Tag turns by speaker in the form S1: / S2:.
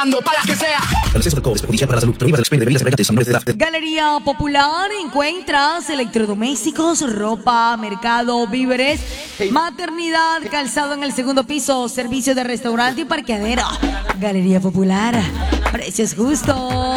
S1: bailando para que sea.
S2: El exceso de alcohol es perjudicial para la salud. Prohíbas el expendio de bebidas embriagantes a menores de edad.
S3: Galería Popular encuentras electrodomésticos, ropa, mercado, víveres, maternidad, calzado en el segundo piso, servicio de restaurante y parqueadero. Galería Popular, precios justos.